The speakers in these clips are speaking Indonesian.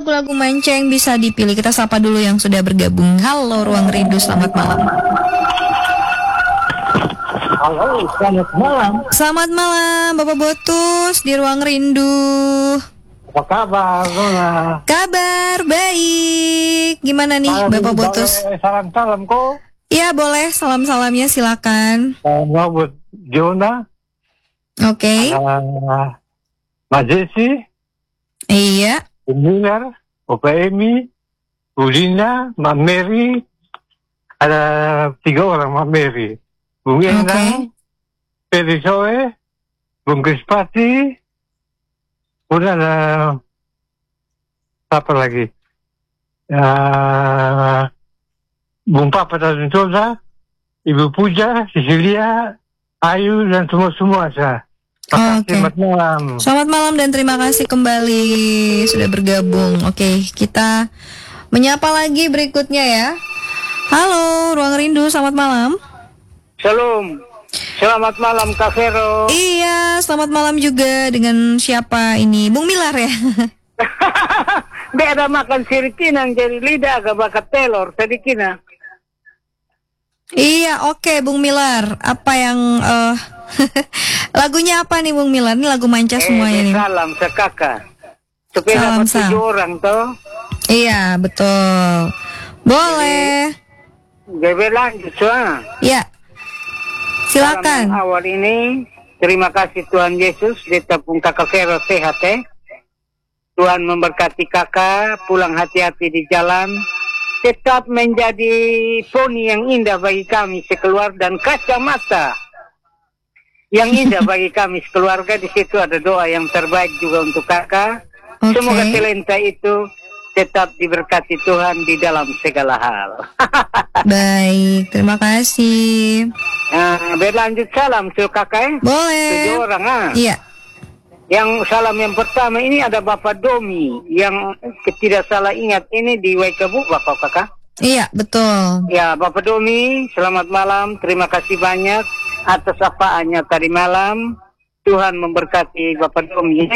lagu-lagu mancing bisa dipilih. Kita sapa dulu yang sudah bergabung. Halo Ruang Rindu, selamat malam. Halo, selamat malam. Selamat malam Bapak Botus di Ruang Rindu. Apa kabar, Nona? Kabar baik. Gimana nih Bapak Botus? Salam kok. Iya boleh, salam-salamnya silakan. Salam buat Jona. Oke. Mbak Jesi. Iya. Miller, Opa Emi, Ulina, Mbak Mary. Ada 3 orang Mbak Mary. Bung Endang, Peri Soe, Bung Krispati. Udah ada apa lagi? Bung Papa dan Sosa, Ibu Puja, Cecilia, Ayu dan semua saya. Selamat malam. Selamat malam dan terima kasih kembali sudah bergabung. Oke, kita menyapa lagi berikutnya ya. Halo, Ruang Rindu, selamat malam. Shalom. Selamat malam Kak Vero. Iya, selamat malam juga. Dengan siapa ini? Bung Milar ya? Dia ada makan sirikinang jadi lidah agak bakat telur sedikina. Iya, oke Bung Milar. Apa yang lagunya apa nih Bung Milar? Ini lagu manca semuanya nih. Salam sekaka. Supaya dapat 7 orang toh. Iya, betul. Boleh. Jadi lanjut soalnya. Iya. Silakan. Salam awal ini, terima kasih Tuhan Yesus ditepung Kakak Vero sehat Tuhan memberkati kakak, pulang hati-hati di jalan. Tetap menjadi poni yang indah bagi kami sekeluarga dan kacamata yang indah bagi kami sekeluarga. Di situ ada doa yang terbaik juga untuk kakak. Semoga talenta itu tetap diberkati Tuhan di dalam segala hal. Baik, terima kasih. Berlanjut salam ke kakak. Boleh. 7 orang Iya. Yang salam yang pertama ini ada Bapak Domi yang tidak salah ingat ini di Waikabu Bapak kakak. Iya betul. Ya Bapak Domi, selamat malam. Terima kasih banyak atas apaannya tadi malam. Tuhan memberkati Bapak Domi.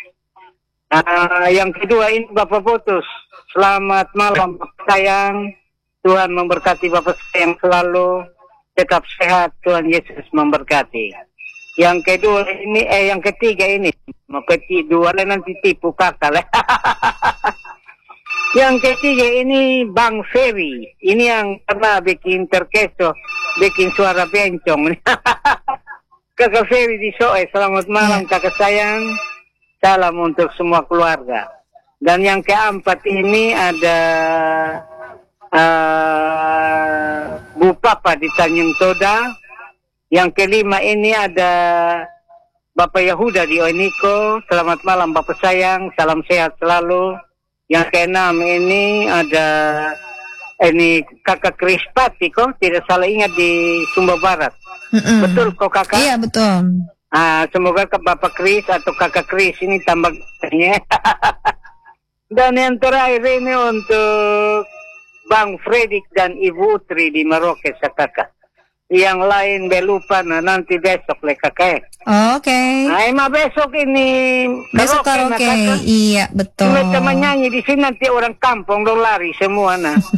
Yang kedua ini Bapak Botus. Selamat malam Bapak sayang. Tuhan memberkati Bapak sayang selalu. Tetap sehat, Tuhan Yesus memberkati. Yang kedua ini, yang ketiga ini, mau kedua nanti tipu kakak lah. Yang ketiga ini Bang Ferry, ini yang pernah bikin terkeso, bikin suara bencong. Kakak Ferry di Soe, selamat malam kakak sayang, salam untuk semua keluarga. Dan yang keempat ini ada Bu Papa di Tanjung Toda. Yang kelima ini ada Bapak Yahuda di Oiniko. Selamat malam Bapak sayang, salam sehat selalu. Yang keenam ini ada Kakak Krispati kok, tidak salah ingat di Sumba Barat. Betul kok kakak? Iya betul. Semoga ke Bapak Kris atau Kakak Kris ini tambah gantengnya. Dan yang terakhir ini untuk Bang Fredik dan Ibu Utri di Merauke kakak. Yang lain belupa nanti besok le kakak. Oke. Emang besok ini besok karaoke. Iya betul. Mereka menyanyi di sini nanti orang kampung dong lari semua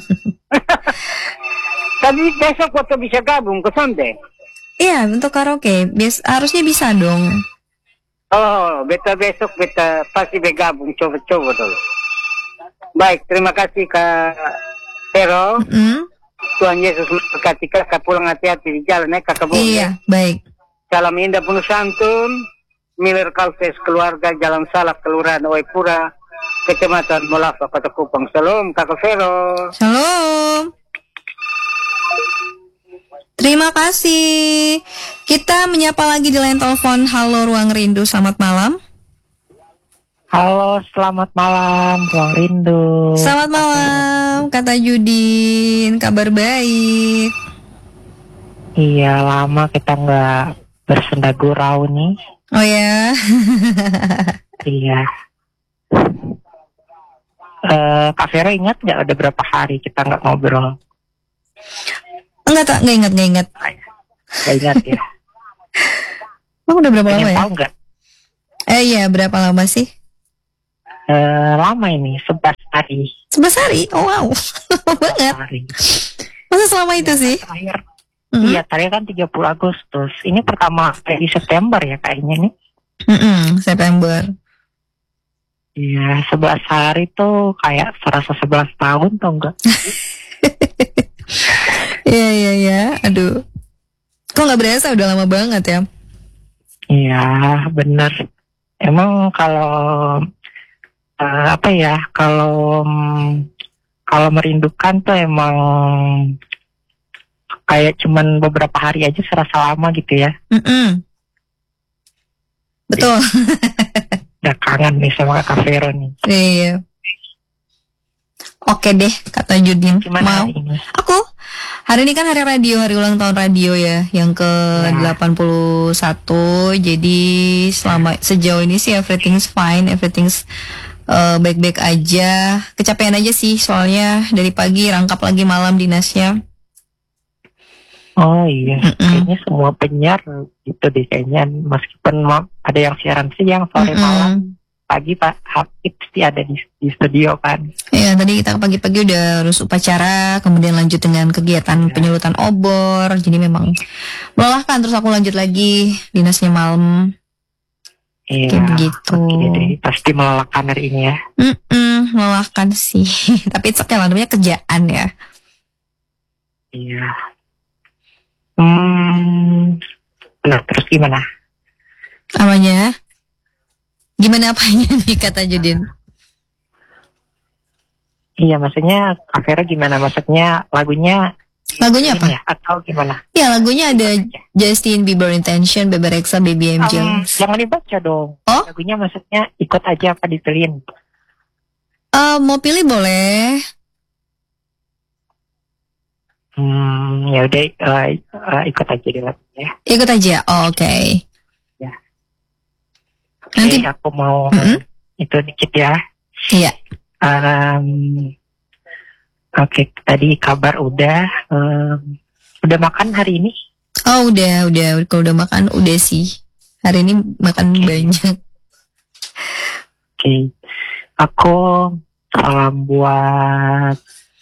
Tapi besok waktu bisa gabung ke Sonde. Iya untuk karaoke. Harusnya bisa dong. Oh, beta besok beta pasti bergabung coba-coba dulu. Baik, terima kasih Kak Vero. Tuhan Yesus memberkati kakak, pulang hati-hati di jalan kakak. Iya, baik. Salam indah penuh santun. Miller Kalves keluarga Jalan Salak Kelurahan Waipura Kecamatan Molava Kota Kupang. Salam kakak Vero. Salam. Terima kasih. Kita menyapa lagi di line telepon. Halo Ruang Rindu, selamat malam. Halo, selamat malam, Ruang Rindu. Selamat malam, kata Judin. Kabar baik. Iya, lama kita nggak bersenda gurau nih. Oh ya. Iya. Kak Vera ingat nggak ada berapa hari kita nggak ngobrol? Nggak ingat. Nggak ingat ya. Udah berapa lama ya? Tahu nggak? Iya, berapa lama sih? Lama ini, 11 hari. 11 hari? Oh wow, lama banget. Hari. Masa selama itu sih? Terakhir. Mhm. Iya, terakhir kan 30 Agustus. Ini pertama di September ya kayaknya nih. September. Iya, 11 hari tuh kayak serasa 11 tahun tuh enggak? Iya. Aduh. Kok nggak berasa udah lama banget ya? Iya, benar. Emang kalau kalau merindukan tuh emang kayak cuman beberapa hari aja serasa lama gitu ya. Betul. Udah kangen nih sama Kak Vero nih. Iya. Oke deh, kata Judin. Gimana Mau? hari ini? Aku hari ini kan hari radio, hari ulang tahun radio ya, yang ke-81. Jadi sejauh ini sih everything's fine, everything's baik-baik aja. Kecapean aja sih, soalnya dari pagi rangkap lagi malam dinasnya. Oh iya, kayaknya semua penyiar gitu deh kayaknya. Meskipun ada yang siaran siang, sore, malam, pagi pasti ada di studio kan. Iya, tadi kita pagi-pagi udah harus upacara, kemudian lanjut dengan kegiatan penyulutan obor. Jadi memang melelahkan, terus aku lanjut lagi dinasnya malam. Iya, Kayak begitu. oke deh, pasti melelahkan hari ini ya. Melelahkan sih. Tapi itu kan namanya kerjaan ya. Iya. Nah, terus gimana? Apanya? Gimana apanya nih kata Judin? Iya, maksudnya Kak Vero gimana? Maksudnya lagunya Lagunya apa? ya, atau gimana? Ya, lagunya ada Justin Bieber Intention, Bebe Rexha, Baby M. Jones. Jangan dibaca dong. Oh? Lagunya maksudnya ikut aja apa dipilihin? Mau pilih boleh. Ya udah ikut aja di lagunya. Ikut aja. Oh, oke. Ya. Nanti- Oke, aku mau itu dikit ya. Iya. Oke, tadi kabar udah makan hari ini? Oh, udah. Kalau udah makan udah sih. Hari ini makan banyak. Oke. Aku salam buat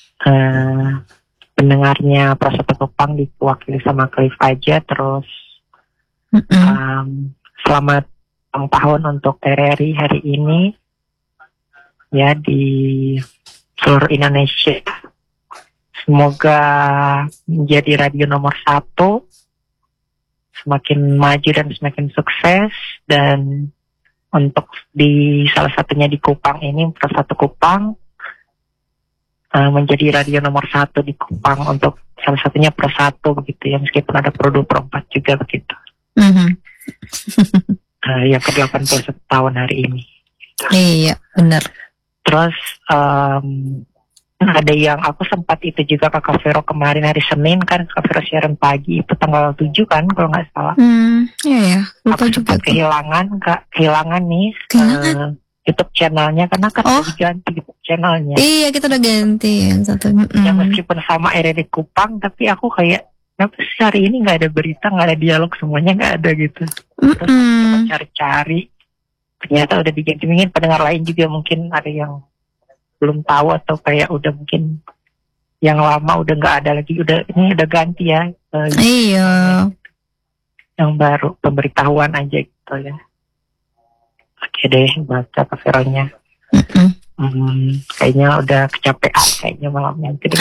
pendengarnya Prasoto Topang diwakili sama Cliff aja. Terus selamat ulang tahun untuk TRRI hari ini ya di seluruh Indonesia. Semoga menjadi radio nomor 1, semakin maju dan semakin sukses. Dan untuk di salah satunya di Kupang ini, Persatu Kupang, menjadi radio nomor 1 di Kupang untuk salah satunya Persatu begitu ya, meskipun ada Pro 2 Pro 4 juga begitu. Yang ke-81 tahun hari ini. Iya, benar. Terus ada yang aku sempat itu juga ke Kak Vero kemarin hari Senin kan, Kak Vero siaran pagi itu tanggal 7 kan kalau nggak salah. Iya. Lupa Aku juga. sempat kehilangan nih YouTube channelnya karena kan udah diganti YouTube channelnya. Iya, kita udah ganti yang satu. Ya meskipun sama RRI Kupang, tapi aku kayak kenapa sih hari ini nggak ada berita, nggak ada dialog, semuanya nggak ada gitu. Terus coba cari-cari, ternyata udah diganti. Mungkin pendengar lain juga mungkin ada yang belum tahu atau kayak udah mungkin yang lama udah nggak ada lagi, ini udah ganti ya. Iya. Yang baru pemberitahuan aja gitu ya. Oke deh, baca Kak Veronya. Kayaknya udah kecapean kayaknya malamnya. Jadi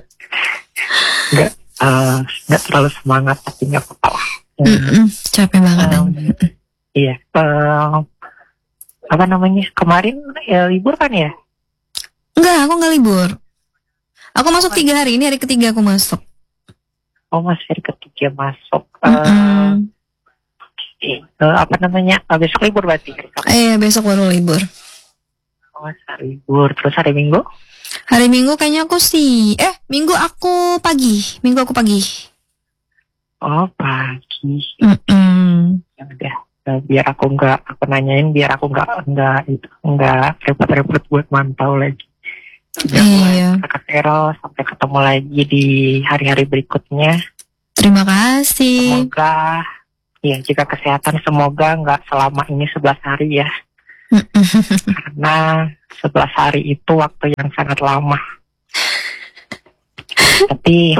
nggak terlalu semangat, tapi nggak apa-apa lah. Capek banget. Iya. Apa namanya? Kemarin libur kan ya? Enggak, aku nggak libur. Aku masuk 3 hari, ini hari ketiga aku masuk. Oh, masih hari ketiga masuk. Apa namanya? Besok libur berarti? Iya, besok baru libur. Oh, hari libur. Terus hari Minggu? Hari Minggu kayaknya aku sih. Minggu aku pagi. Oh, pagi. Ya udah. Biar aku nanyain, biar aku nggak repot-repot buat mantau lagi. Iya. Kak Vero, sampai ketemu lagi di hari-hari berikutnya. Terima kasih. Semoga, ya jika kesehatan, semoga nggak selama ini 11 hari ya. Karena 11 hari itu waktu yang sangat lama. Tapi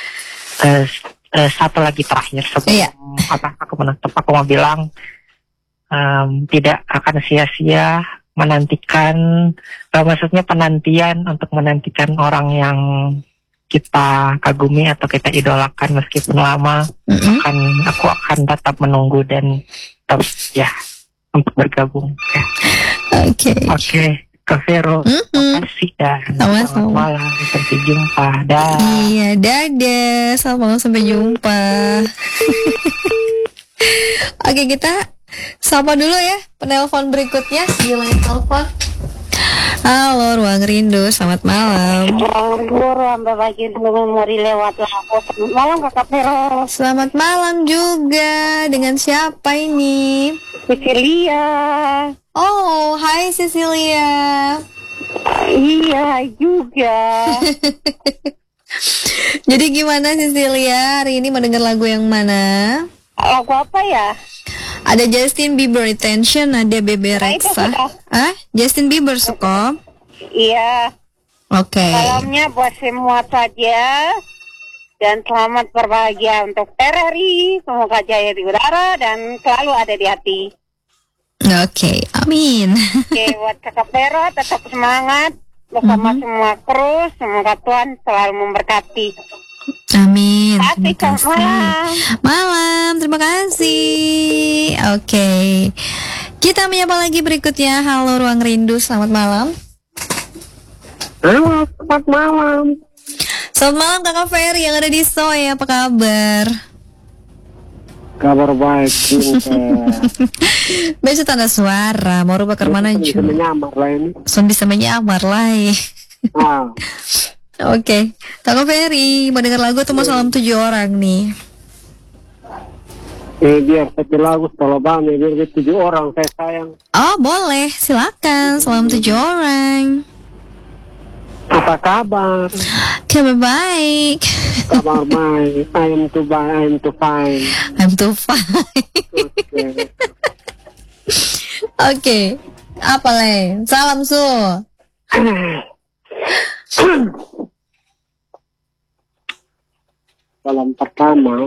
satu lagi terakhir sebelum aku menutup, aku mau bilang tidak akan sia-sia menantikan, maksudnya penantian untuk menantikan orang yang kita kagumi atau kita idolakan meskipun lama. Aku akan tetap menunggu dan tetap untuk bergabung. Oke. Kak Vero, makasih dan selamat malam, sampai jumpa. Iya, dadah, selamat malam, sampai jumpa. Oke, kita sapa dulu ya penelpon berikutnya di line telepon. Halo Ruang Rindu, selamat malam. Ruang berbagi memori lewat lampu. Selamat malam Kakak Vero. Selamat malam juga. Dengan siapa ini? Cecilia. Oh, hai Cecilia. Iya juga. Jadi gimana Cecilia? Hari ini mendengar lagu yang mana? Lagu apa ya? Ada Justin Bieber Attention, ada Bebe Rexha. Justin Bieber suka? Iya. Oke. Salamnya buat semua saja. Dan selamat berbahagia untuk RRI. Semoga jaya di udara dan selalu ada di hati. Oke, amin. Oke, buat Kakak Vero tetap semangat bersama semua kru. Semoga Tuhan selalu memberkati. Amin. Terima kasih. Malam, terima kasih. Oke. Kita menyapa lagi berikutnya. Halo Ruang Rindu, selamat malam. Halo, selamat malam. Selamat malam Kakak Ferry yang ada di Soy, apa kabar? Kabar baik. Besok tanda suara, mau rubah ke mana Bisa juga? menyamar lah ini. Bisa menyamar lah. Oke, Kakak Ferry mau dengar lagu atau mau salam 7 orang nih? Biar satu lagu setelah banyak, biar 7 orang saya sayang. Oh boleh, silakan. Salam 7 orang. Apa kabar? Kabar baik. Kabar baik. I am too fine. I'm too fine. Oke. Apa le? Salam Su. Salam pertama.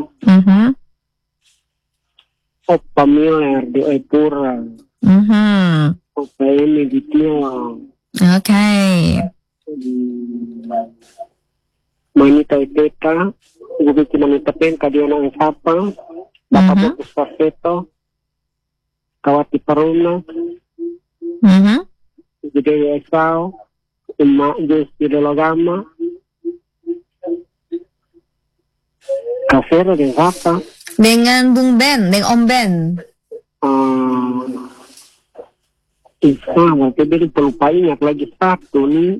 Opa Miller di Oipura. Opa ini di Tilang. Oke. Manita Iteta. Gue cuma nitepin Kadiana Ansapa. Bapak Bokus Farseto. Kawati Paruna. Gede Esau. Emak Jus di Dologama. Kafero dan siapa? Dengan Bung Ben, dengan Om Ben. Isa, berarti dia lupa ingat lagi satu nih.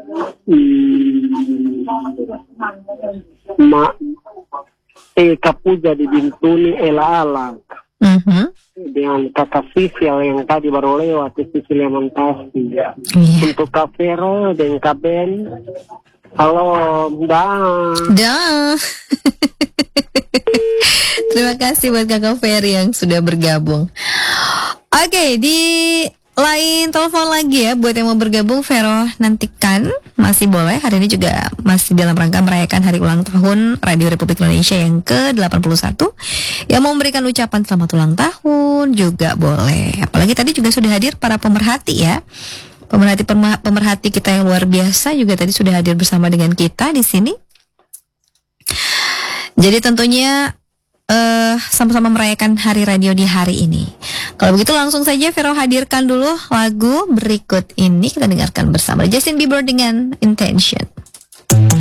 Kapuja di Bintuni Ela-Ala. Dengan kakak Sisil yang tadi baru lewat, Sisil yang Mantasi. Untuk Kak Vero dan Kak Ben. Halo, dah. Terima kasih buat Kakak Ferry yang sudah bergabung. Oke, di lain telepon lagi ya buat yang mau bergabung. Vero nantikan, masih boleh. Hari ini juga masih dalam rangka merayakan hari ulang tahun Radio Republik Indonesia yang ke-81. Yang mau memberikan ucapan selamat ulang tahun juga boleh. Apalagi tadi juga sudah hadir para pemerhati ya. Pemerhati kita yang luar biasa juga tadi sudah hadir bersama dengan kita di sini. Jadi tentunya sama-sama merayakan hari radio di hari ini. Kalau begitu langsung saja Vero hadirkan dulu lagu berikut ini, kita dengarkan bersama Justin Bieber dengan Intention.